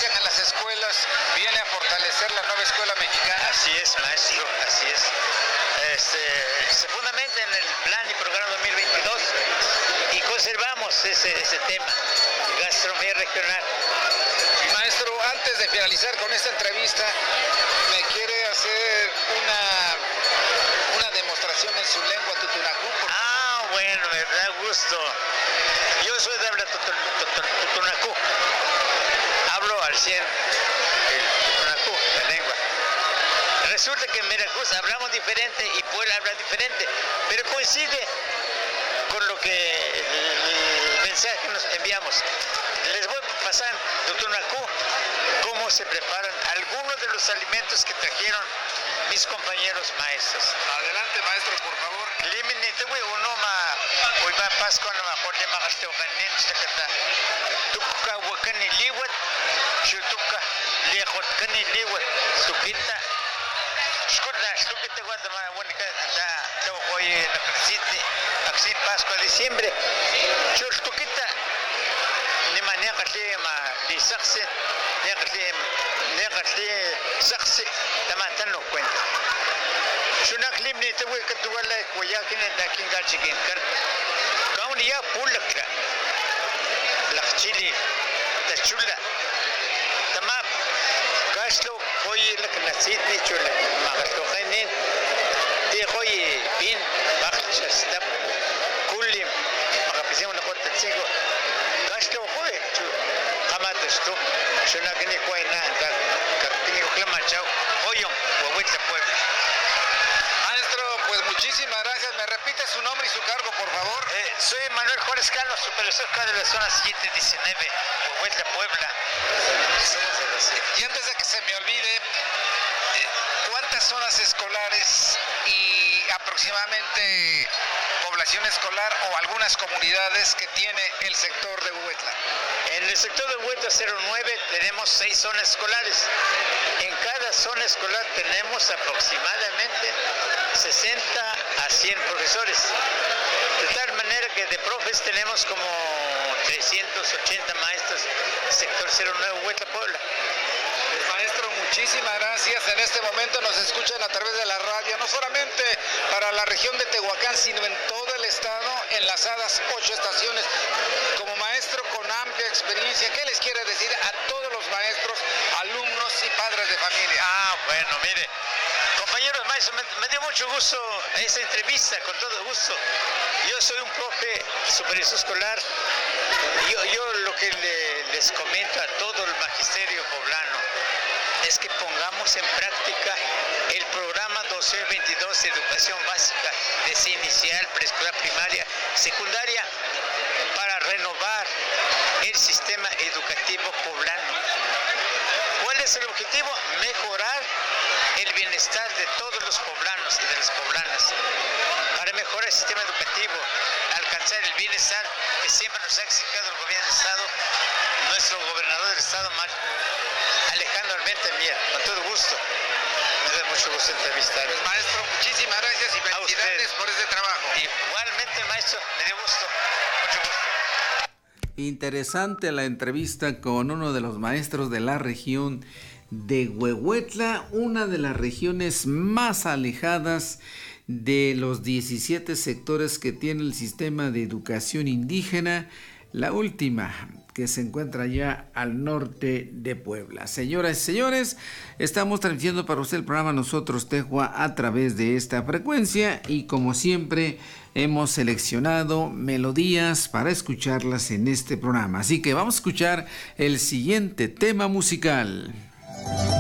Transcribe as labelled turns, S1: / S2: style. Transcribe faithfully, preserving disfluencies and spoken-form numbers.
S1: inician en las escuelas, viene a fortalecer la nueva escuela mexicana.
S2: Así es, maestro, así es. Este, se fundamenta en el plan y programa dos mil veintidós y conservamos ese, ese tema, gastronomía regional.
S1: Maestro, antes de finalizar con esta entrevista, me quiere hacer una, una demostración en su lengua tutunacú.
S2: Ah, bueno, me da gusto. Yo soy de habla tutunacú. Hablo al cien el tutunacú, la lengua. Resulta que en Veracruz hablamos diferente y Puebla habla diferente, pero coincide con lo que el, el mensaje que nos enviamos. Les voy a pasar, doctor Nacú, cómo se preparan algunos de los alimentos que trajeron mis compañeros maestros.
S1: Adelante, maestro, por favor.
S2: Liminite, güey, uno ma, hoy va a Pascua, no me acuerdo, meagaste o ganin, se cata. Tuca, huacani, liwat, chutuca, liajot, cani, liwat, suquita. Escuta, suquita, guatemala, buenica, da, da, hoy en la Crisiti, aquí Pascua, diciembre. Chutuquita. Nima neqatli ma di saksi neqatli neqatli saksi tamatan lo cuenta shunak limni te we katwala koyakin dakin gachikin kan kaun ya pulakla laqchili tachula tamam gaslo koy lak nasidni chula magasto khainin ti koy bin bakhsh stab kullim magapisemo na kotatsigo gaslo koy chu qamatesto shunakini koina anta kakini klamachao oyom Huehuetla Puebla.
S1: Maestro, pues muchísimas gracias. ¿Me repite su nombre y su cargo, por favor?
S2: Eh, soy Manuel Juárez Cano, supervisor de la zona siete diecinueve, Huehuetla Puebla.
S1: Y antes de que se me olvide, eh, ¿cuántas zonas escolares y aproximadamente población escolar o algunas comunidades que tiene el sector de Huehuetla?
S2: En el sector de Huehuetla cero nueve tenemos seis zonas escolares. En cada zona escolar tenemos aproximadamente sesenta a cien profesores. De tal manera que de profes tenemos como trescientos ochenta maestros sector cero nueve Huehuetla Puebla.
S1: Pues, maestro, muchísimas gracias. En este momento nos escuchan a través de la radio, no solamente para la región de Tehuacán, sino en todo el estado, enlazadas ocho estaciones. Como maestro con amplia experiencia, ¿qué les quiere decir a todos los maestros, alumnos y padres de familia?
S2: Ah, bueno, mire, compañeros maestros, me, me dio mucho gusto esta entrevista, con todo gusto. Yo soy un profe supervisor escolar. Yo, yo lo que le, les comento a todo el magisterio poblano es que pongamos en práctica el programa dos mil veintidós de educación básica, desde inicial, preescolar, primaria, secundaria, para renovar el sistema educativo poblano. ¿Cuál es el objetivo? Mejorar el bienestar de todos los poblanos y de las poblanas. Para mejorar el sistema educativo, alcanzar el bienestar que siempre nos ha exigido el gobierno del Estado, nuestro gobernador del Estado, Alejandro Armenta Mier. Con todo gusto. Me da mucho gusto entrevistar.
S1: Pues, maestro, muchísimas gracias y felicidades por este trabajo.
S2: Igualmente, maestro, me dio gusto. Mucho gusto.
S3: Interesante la entrevista con uno de los maestros de la región de Huehuetla, una de las regiones más alejadas de los diecisiete sectores que tiene el sistema de educación indígena, la última que se encuentra ya al norte de Puebla. Señoras y señores, estamos transmitiendo para usted el programa Nosotros Tehua a través de esta frecuencia y como siempre hemos seleccionado melodías para escucharlas en este programa. Así que vamos a escuchar el siguiente tema musical.